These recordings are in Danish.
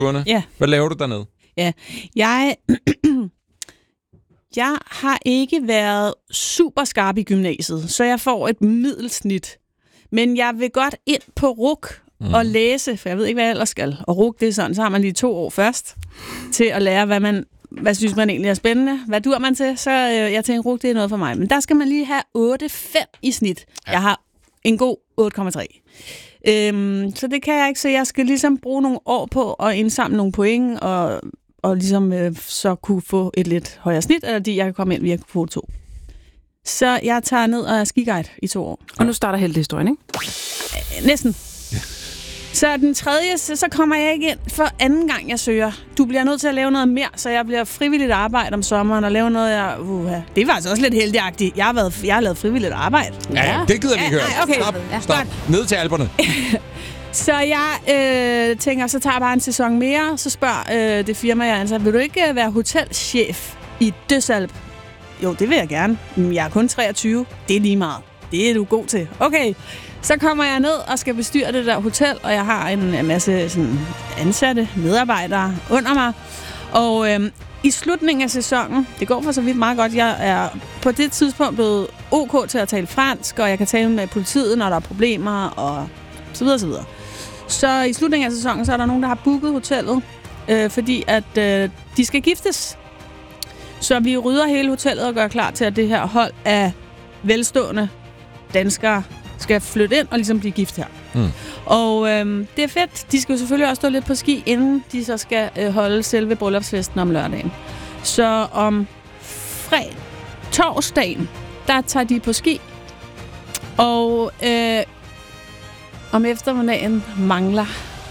Gunnar, Ja. hvad laver du dernede? Ja, jeg har ikke været super skarp i gymnasiet, så jeg får et middelsnit. Men jeg vil godt ind på RUC og læse, for jeg ved ikke, hvad jeg ellers skal. Og RUC, det er sådan, så har man lige 2 år først til at lære, hvad synes man egentlig er spændende. Hvad dur man til? Så jeg tænker, RUC, det er noget for mig. Men der skal man lige have 8,5 i snit. Ja. Jeg har en god 8,3. Så det kan jeg ikke, så jeg skal ligesom bruge nogle år på at indsamle nogle point, og ligesom så kunne få et lidt højere snit, eller jeg kan komme ind via kvote 2. Så jeg tager ned og er skiguide i 2 år. Og nu starter heltehistorien, ikke? Næsten. Så den tredje, så kommer jeg ikke ind for anden gang, jeg søger. Du bliver nødt til at lave noget mere, så jeg bliver frivilligt arbejde om sommeren og lave noget, det er faktisk også lidt heldigagtigt. Jeg har lavet frivilligt arbejde. Ja, det gider vi ikke høre. Okay. Stop. Ned til Alperne. Så jeg tænker, så tager jeg bare en sæson mere, så spørger det firma, jeg er ansat, vil du ikke være hotelchef i Døsalp? Jo, det vil jeg gerne. Men jeg er kun 23. Det er lige meget. Det er du god til. Okay, så kommer jeg ned og skal bestyre det der hotel, og jeg har en masse sådan, ansatte medarbejdere under mig. Og i slutningen af sæsonen, det går for så vidt meget godt, jeg er på det tidspunkt blevet OK til at tale fransk, og jeg kan tale med politiet, når der er problemer, og så videre, så videre. Så i slutningen af sæsonen, så er der nogen, der har booket hotellet, fordi at de skal giftes. Så vi rydder hele hotellet og gør klar til, at det her hold af velstående danskere skal flytte ind og ligesom blive gift her. Og det er fedt. De skal jo selvfølgelig også stå lidt på ski, inden de så skal holde selve bryllupsfesten om lørdagen. Så om torsdagen, der tager de på ski, og om eftermiddagen mangler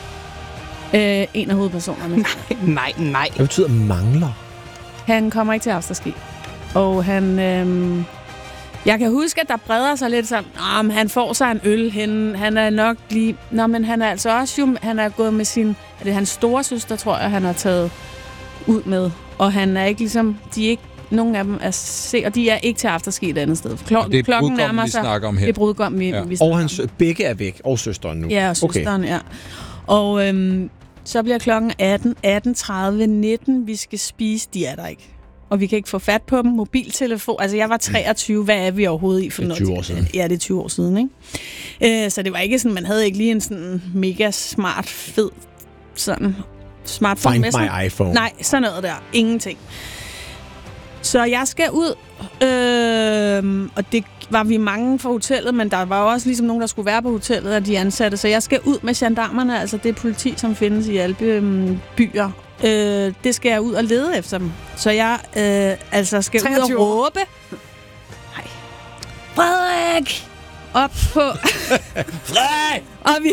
en af hovedpersonerne. Nej. Hvad betyder mangler? Han kommer ikke til afterski. Og han... jeg kan huske, at der breder sig lidt sådan, han får sig en øl henne. Han er nok lige... Nå, men han er altså også jo... Han er gået med sin... Er det hans store søster, tror jeg, han har taget ud med. Og han er ikke ligesom... De er ikke... Nogle af dem er se, og de er ikke til afterski et andet sted. Klokken nærmer sig. Snakker om her. Det er brudgom, vi og hans begge er væk, og søsteren nu. Ja, og søsteren, ja. Og så bliver klokken 18:30, 19. Vi skal spise, de er der ikke. Og vi kan ikke få fat på dem. Mobiltelefon. Altså, jeg var 23. Hvad er vi overhovedet i for noget? 20 år siden. Ja, det er 20 år siden, ikke? Så det var ikke sådan, man havde ikke lige en sådan mega smart, fed sådan smartphone Find med sig. my iPhone. Nej, sådan noget der. Ingenting. Så jeg skal ud, og det var vi mange fra hotellet, men der var jo også ligesom nogen, der skulle være på hotellet af de ansatte, så jeg skal ud med gendarmerne, altså det politi, som findes i alle byer. Det skal jeg ud og lede efter dem. Så jeg skal 23. ud og råbe. Hej. Frederik! Op på... Frederik! Og vi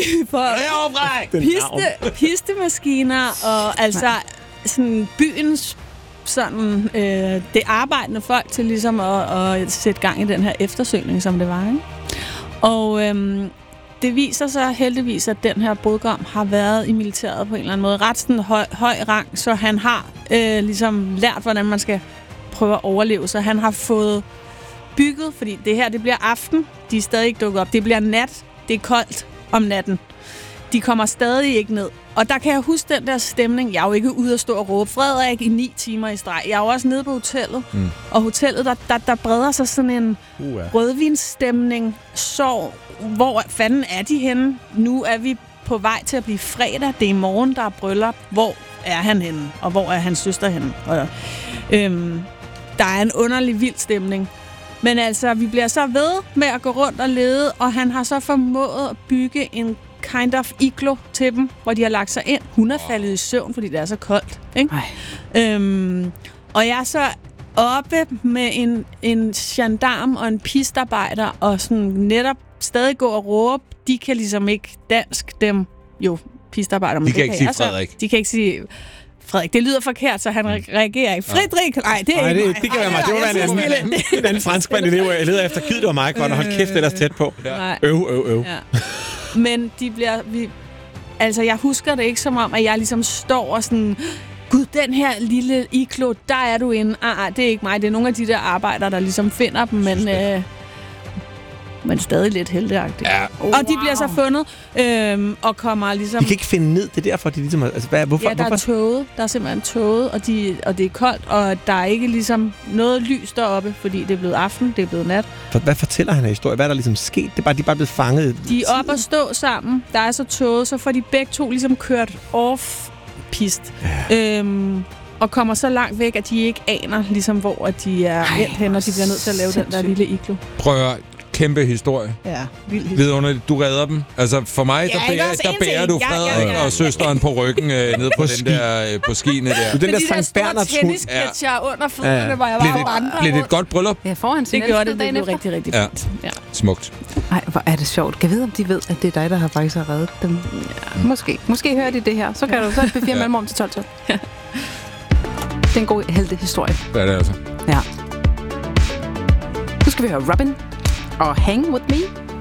får pistemaskiner og altså sådan byens sådan det arbejdende folk til ligesom at sætte gang i den her eftersøgning, som det var, ikke? Og det viser sig heldigvis, at den her brudgom har været i militæret på en eller anden måde. Ret sådan høj rang, så han har ligesom lært, hvordan man skal prøve at overleve. Så han har fået bygget, fordi det her, det bliver aften. De er stadig ikke dukket op. Det bliver nat. Det er koldt om natten. De kommer stadig ikke ned. Og der kan jeg huske den der stemning. Jeg er jo ikke ude at stå og råbe Frederik i 9 timer i streg. Jeg er jo også nede på hotellet. Og hotellet, der breder sig sådan en rødvinsstemning. Så hvor fanden er de henne? Nu er vi på vej til at blive fredag. Det er i morgen, der er bryllup. Hvor er han henne? Og hvor er hans søster henne? Og, der er en underlig vild stemning. Men altså, vi bliver så ved med at gå rundt og lede, og han har så formået at bygge en kind of iglo til dem, hvor de har lagt sig ind. Hun er faldet i søvn, fordi det er så koldt. Ikke? Og jeg er så oppe med en gendarm og en pistarbejder, og sådan netop stadig gå og råbe. De kan ligesom ikke dansk, dem jo pistarbejder. De kan ikke sige Frederik. De kan ikke sige Frederik. Det lyder forkert, så han reagerer ikke. Frederik! Nej, det er ikke mig. Det kan være mig. Det var en anden franskmand elev. Jeg leder efter Gid og mig, hvor der holdt kæft ellers tæt på. Øv. Ja. Men de bliver... Altså, jeg husker det ikke som om, at jeg ligesom står og sådan... Gud, den her lille iglo, der er du inde. Det er ikke mig. Det er nogle af de der arbejdere, der ligesom finder dem, men... men stadig lidt helteagtigt. Ja. Og de bliver så fundet, og kommer ligesom... De kan ikke finde ned, det er derfor, de ligesom... Altså, hvorfor? Ja, der er tåget. Der er simpelthen tåget, og det er koldt, og der er ikke ligesom noget lys deroppe, fordi det er blevet aften, det er blevet nat. Hvad fortæller han af historie? Hvad er der ligesom sket? De er bare blevet fanget. De er op og stå sammen. Der er så tåget, så får de begge to ligesom kørt off-pist. Ja. Og kommer så langt væk, at de ikke aner, ligesom, hvor de er endt hen, og de bliver nødt til at lave den der lille iglo. Prøv at kæmpe historie. Ja, vildt. Vidunderligt. Du redder dem. Altså, for mig, der bærer du Frederik og søsteren på ryggen ned på den der, på skiene der. Du den der Sankt Bernhards tennisketcher under fødderne, hvor jeg var på andre. Blev det et godt bryllup? Ja, foran det gjorde det. Det blev rigtig, rigtig fint. Ja. Smukt. Ej, hvor er det sjovt. Kan jeg vide, om de ved, at det er dig, der har faktisk har reddet dem? Ja. Måske hører de det her. Så kan du så befire mellem om til 12. Ja. Det er en god heltehistorie. Det er det altså. Ja. Nu skal vi høre Robin og Hang With Me.